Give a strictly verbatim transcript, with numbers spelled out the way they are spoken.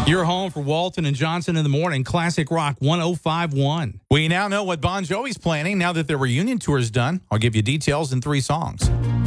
Your home for Walton and Johnson in the morning. Classic Rock one oh five point one. We now know what Bon Jovi's planning now that their reunion tour is done. I'll give you details in three songs.